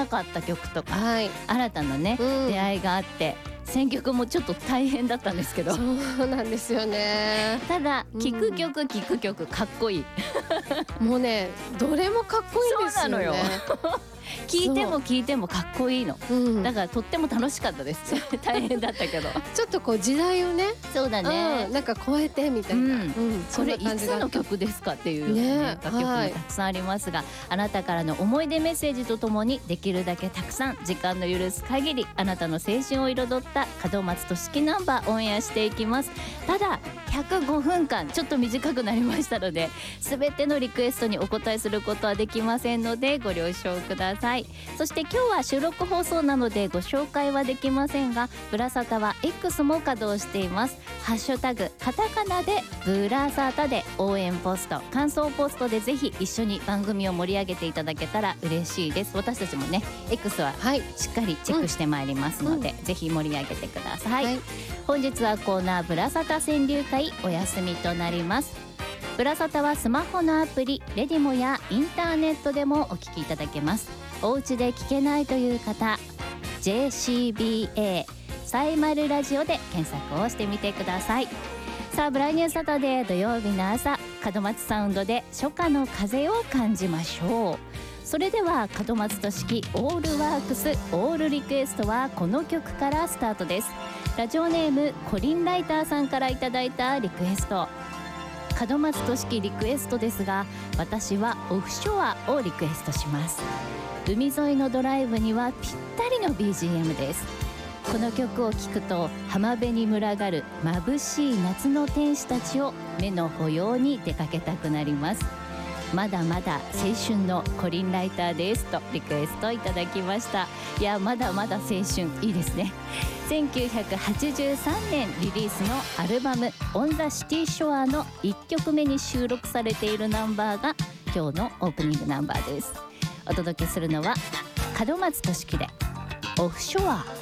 かった曲とか、 はい、 新たなね、出会いがあって選曲もちょっと大変だったんですけど、 そうなんですよね。 ただ聴く曲かっこいいもうねどれもかっこいいですよね。 そうなのよ聞いてもかっこいいの、だからとっても楽しかったです大変だったけどちょっとこう時代をね、 そうだね、 なんか超えてみたいな、 それいつの曲ですかっていう、ね、楽曲もたくさんありますが、あなたからの思い出メッセージとともにできるだけたくさん時間の許す限りあなたの青春を彩った門松俊樹ナンバーオンエアしていきます。ただ105分間ちょっと短くなりましたので、全てのリクエストにお答えすることはできませんのでご了承ください。そして今日は収録放送なのでご紹介はできませんが、ブラサタは X も稼働しています。ハッシュタグカタカナでブラサタで応援ポスト、感想ポストでぜひ一緒に番組を盛り上げていただけたら嬉しいです。私たちもね X はしっかりチェックしてまいりますので、ぜひ盛り上げてください、本日はコーナーブラサタ川柳会お休みとなります。ブラサタはスマホのアプリレディモやインターネットでもお聞きいただけます。お家で聞けないという方 JCBA サイマルラジオで検索をしてみてください。さあブライニューサタデー土曜日の朝、門松サウンドで初夏の風を感じましょう。それでは門松俊樹オールワークスオールリクエストはこの曲からスタートです。ラジオネームコリンライターさんからいただいたリクエスト、門松俊樹リクエストですが、私はオフショアをリクエストします。海沿いのドライブにはぴったりの BGM です。この曲を聴くと浜辺に群がる眩しい夏の天使たちを目の保養に出かけたくなります。まだまだ青春のコリンライターですとリクエストいただきました。いやまだまだ青春いいですね。1983年リリースのアルバムオンザシティショアの1曲目に収録されているナンバーが今日のオープニングナンバーです。お届けするのは門松俊樹でオフショア。